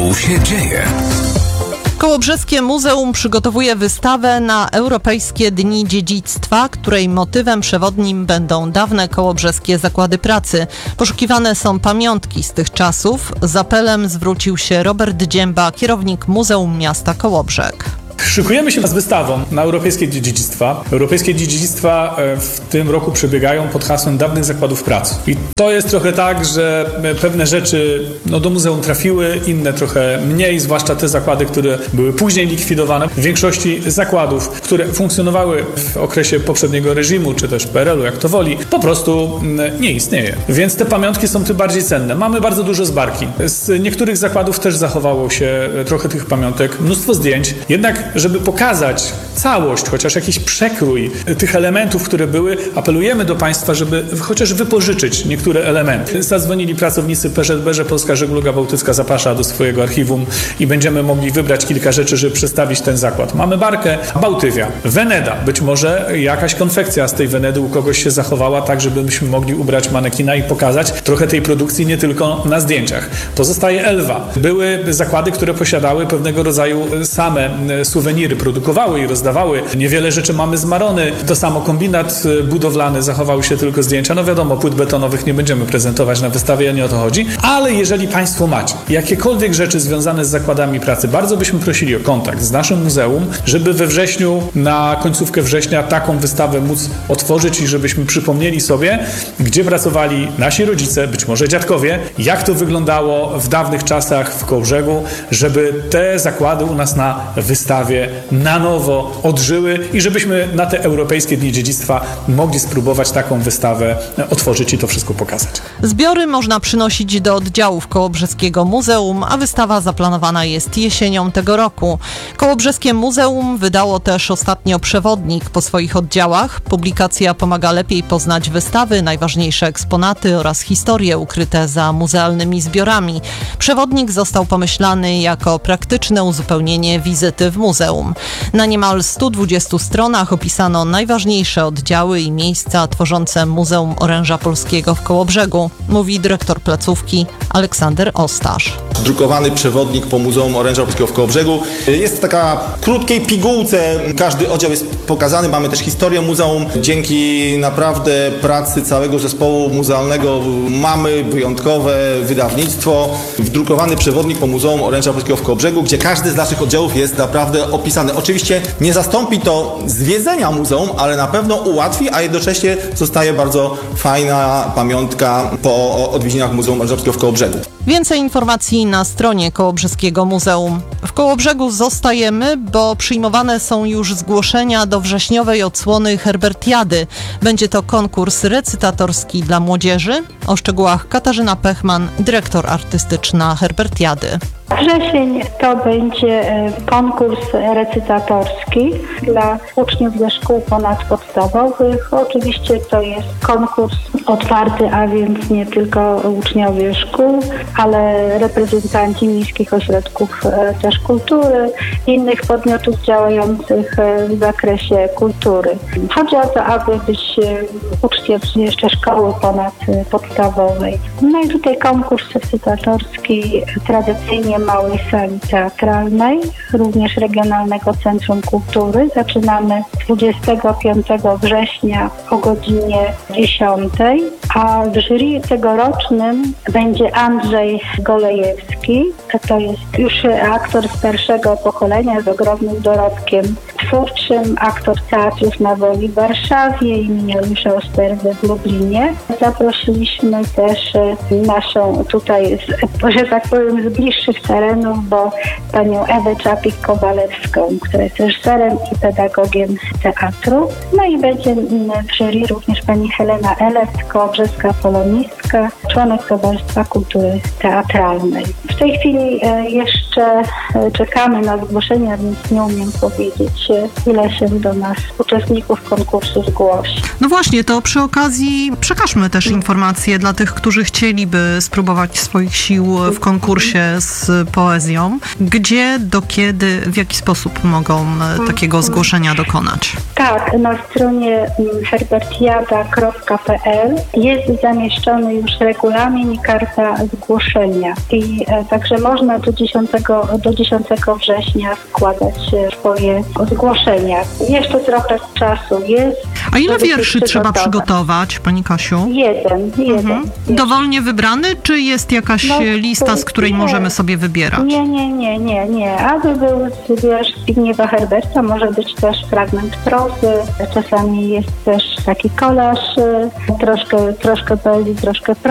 Tu się dzieje. Kołobrzeskie Muzeum przygotowuje wystawę na Europejskie Dni Dziedzictwa, której motywem przewodnim będą dawne kołobrzeskie zakłady pracy. Poszukiwane są pamiątki z tych czasów. Z apelem zwrócił się Robert Dzięba, kierownik Muzeum Miasta Kołobrzeg. Szykujemy się z wystawą na Europejskie Dni Dziedzictwa. Europejskie Dni Dziedzictwa w tym roku przebiegają pod hasłem dawnych zakładów pracy. I to jest trochę tak, że pewne rzeczy do muzeum trafiły, inne trochę mniej, zwłaszcza te zakłady, które były później likwidowane. W większości zakładów, które funkcjonowały w okresie poprzedniego reżimu, czy też PRL-u, jak to woli, po prostu nie istnieje. Więc te pamiątki są tym bardziej cenne. Mamy bardzo dużo zbarki. Z niektórych zakładów też zachowało się trochę tych pamiątek, mnóstwo zdjęć. Jednak żeby pokazać całość, chociaż jakiś przekrój tych elementów, które były, apelujemy do Państwa, żeby chociaż wypożyczyć niektóre elementy. Zadzwonili pracownicy PŻB, że Polska Żegluga Bałtycka zaprasza do swojego archiwum i będziemy mogli wybrać kilka rzeczy, żeby przedstawić ten zakład. Mamy barkę Bałtywia, Weneda, być może jakaś konfekcja z tej Wenedy u kogoś się zachowała, tak żebyśmy mogli ubrać manekina i pokazać trochę tej produkcji nie tylko na zdjęciach. Pozostaje Elwa. Były zakłady, które posiadały pewnego rodzaju same suweniry, produkowały i rozdawały. Niewiele rzeczy mamy z Marony. To samo kombinat budowlany, zachowały się tylko zdjęcia. No wiadomo, płyt betonowych nie będziemy prezentować na wystawie, nie o to chodzi. Ale jeżeli Państwo macie jakiekolwiek rzeczy związane z zakładami pracy, bardzo byśmy prosili o kontakt z naszym muzeum, żeby we wrześniu, na końcówkę września taką wystawę móc otworzyć i żebyśmy przypomnieli sobie, gdzie pracowali nasi rodzice, być może dziadkowie, jak to wyglądało w dawnych czasach w Kołobrzegu, żeby te zakłady u nas na wystawie na nowo odżyły i żebyśmy na te Europejskie Dni Dziedzictwa mogli spróbować taką wystawę otworzyć i to wszystko pokazać. Zbiory można przynosić do oddziałów Kołobrzeskiego Muzeum, a wystawa zaplanowana jest jesienią tego roku. Kołobrzeskie Muzeum wydało też ostatnio przewodnik po swoich oddziałach. Publikacja pomaga lepiej poznać wystawy, najważniejsze eksponaty oraz historie ukryte za muzealnymi zbiorami. Przewodnik został pomyślany jako praktyczne uzupełnienie wizyty w muzeum. Na niemal 120 stronach opisano najważniejsze oddziały i miejsca tworzące Muzeum Oręża Polskiego w Kołobrzegu, mówi dyrektor placówki Aleksander Ostasz. Drukowany przewodnik po Muzeum Oręża Polskiego w Kołobrzegu. Jest w taka krótkiej pigułce, każdy oddział jest pokazany, mamy też historię muzeum. Dzięki naprawdę pracy całego zespołu muzealnego mamy wyjątkowe wydawnictwo. Drukowany przewodnik po Muzeum Oręża Polskiego w Kołobrzegu, gdzie każdy z naszych oddziałów jest naprawdę opisany. Oczywiście nie zastąpi to zwiedzenia muzeum, ale na pewno ułatwi, a jednocześnie zostaje bardzo fajna pamiątka po odwiedzinach Muzeum Oręża Polskiego w Kołobrzegu. Więcej informacji na stronie Kołobrzeskiego Muzeum. W Kołobrzegu zostajemy, bo przyjmowane są już zgłoszenia do wrześniowej odsłony Herbertiady. Będzie to konkurs recytatorski dla młodzieży. O szczegółach Katarzyna Pechman, dyrektor artystyczna Herbertiady. Wrzesień to będzie konkurs recytatorski dla uczniów ze szkół ponadpodstawowych. Oczywiście to jest konkurs otwarty, a więc nie tylko uczniowie szkół, ale reprezentanci miejskich ośrodków też kultury, innych podmiotów działających w zakresie kultury. Chodzi o to, aby być uczniem jeszcze szkoły ponadpodstawowej. No i tutaj konkurs recytatorski tradycyjnie małej sali teatralnej, również Regionalnego Centrum Kultury. Zaczynamy 25 września o godzinie 10, a w jury tegorocznym będzie Andrzej Golejewski. To jest już aktor starszego pokolenia z ogromnym dorobkiem twórczym, aktor Teatrów na Woli w Warszawie i Juliusza Osterwy w Lublinie. Zaprosiliśmy też naszą tutaj, że tak powiem, z bliższych terenów, bo panią Ewę Czapik-Kowalewską, która jest reżyserem i pedagogiem teatru. No i będzie w jury również pani Helena Elec, kołobrzeska polonistka, członek Towarzystwa Kultury Teatralnej. W tej chwili jeszcze czekamy na zgłoszenia, więc nie umiem powiedzieć ile się do nas uczestników konkursu zgłosi. No właśnie, to przy okazji przekażmy też informacje dla tych, którzy chcieliby spróbować swoich sił w konkursie z poezją. Gdzie, do kiedy, w jaki sposób mogą takiego zgłoszenia dokonać? Tak, na stronie herbertiada.pl jest zamieszczony już regulamin i karta zgłoszenia. I także można do 10 września składać swoje zgłoszenia. Jeszcze trochę czasu jest. A ile żeby się wierszy trzeba przygotować, Pani Kasiu? Jeden. Dowolnie wybrany, czy jest jakaś lista, z której możemy sobie wybierać? Nie. Aby był wiersz Zbigniewa Herberta, może być też fragment prozy, czasami jest też taki kolaż, troszkę poezji, troszkę prozy.